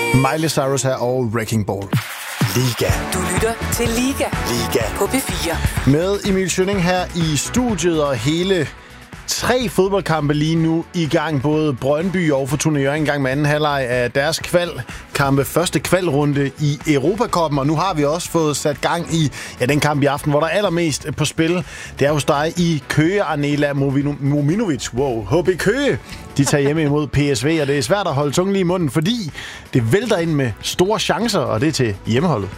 Miley Cyrus her og Wrecking Ball. Liga. Du lytter til Liga. Liga. På P4. Med Emil Schønning her i studiet, og hele 3 fodboldkampe lige nu i gang. Både Brøndby og Fortuna Hjørring i gang med anden halvleg af deres kvalkampe. Første kvalrunde i Europacuppen, og nu har vi også fået sat gang i den kamp i aften, hvor der er allermest på spil. Det er hos dig i Køge, Arnela Mominovic. Wow, HB Køge. De tager hjemme imod PSV, og det er svært at holde tungen lige i munden, fordi det vælter ind med store chancer, og det er til hjemmeholdet.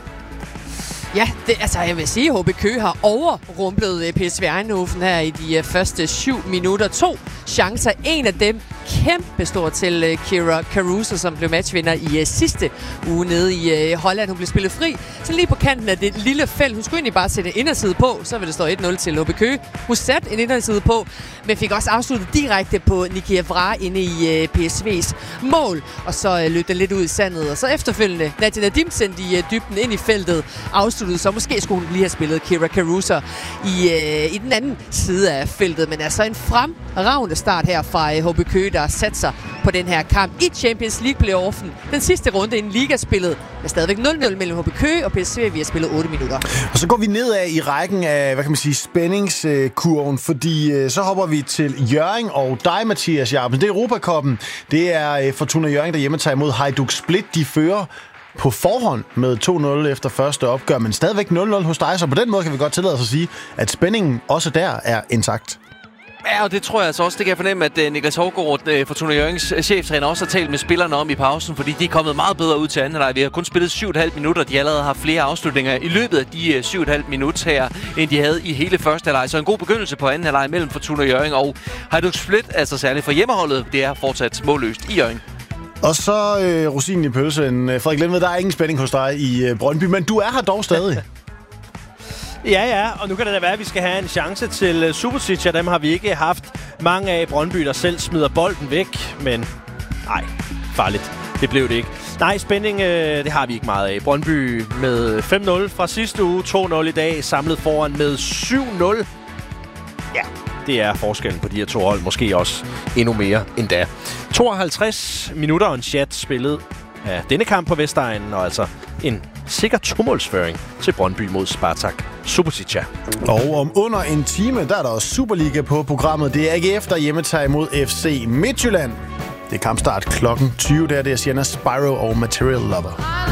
Ja, jeg vil sige, at HB Køge har overrumplet PSV Eindhoven her i de første 7 minutter. 2 chancer. En af dem kæmpe stor til Kira Caruso, som blev matchvinder i sidste uge nede i Holland. Hun blev spillet fri, så lige på kanten af det lille felt. Hun skulle egentlig bare sætte inderside på, så vil det stå 1-0 til HB Køge. Hun satte en inderside på, men fik også afsluttet direkte på Niki Evra inde i PSV's mål. Og så løb den lidt ud i sandet, og så efterfølgende Nadia Nadim sendte i dybden ind i feltet, afsluttede, så måske skulle hun lige have spillet Kira Caruso i den anden side af feltet. Men altså en fremragende start her fra HB Køge, der satser på den her kamp i Champions League-playoffen. Den sidste runde inden ligaspillet er stadigvæk 0-0 mellem HB Køge og PSV. Vi har spillet 8 minutter. Og så går vi nedad i rækken af, spændingskurven, fordi så hopper vi til Hjørring og dig, Mathias Jacobsen. Det er Europacuppen. Det er Fortuna Hjørring, der hjemme tager imod Hajduk Split. De fører på forhånd med 2-0 efter første opgør, men stadigvæk 0-0 hos dig, så på den måde kan vi godt tillade os at sige, at spændingen også der er intakt. Ja, og det tror jeg altså også. Det kan jeg fornemme, at Niklas Hårgaard, Fortuna Hjørrings cheftræner, også har talt med spillerne om i pausen, fordi de er kommet meget bedre ud til anden halvleg. Vi har kun spillet 7,5 minutter. De allerede har flere afslutninger i løbet af de 7,5 minutter her, end de havde i hele første halvleg. Så en god begyndelse på anden halvleg mellem Fortuna Hjørring og Hajduk Split, altså særligt for hjemmeholdet. Det er fortsat målløst i Hjørring. Og så rosinen i pølsen. Frederik Lindved, der er ingen spænding hos dig i Brøndby, men du er her dog stadig. Ja, og nu kan det da være, at vi skal have en chance til Subasic, og dem har vi ikke haft mange af. Brøndby, der selv smider bolden væk, men nej, farligt. Det blev det ikke. Nej, spænding, det har vi ikke meget af. Brøndby med 5-0 fra sidste uge, 2-0 i dag, samlet foran med 7-0. Ja, det er forskellen på de her 2 hold, måske også endnu mere end da. 52 minutter og en chat spillet af denne kamp på Vestegnen, og altså en sikker 2-målsføring til Brøndby mod Spartak Subotica. Og om under en time, der er der også Superliga på programmet. Det er AGF, der hjemmetager imod FC Midtjylland. Det er kampstart klokken 20, der det er Sienna Spyro og Material Lover.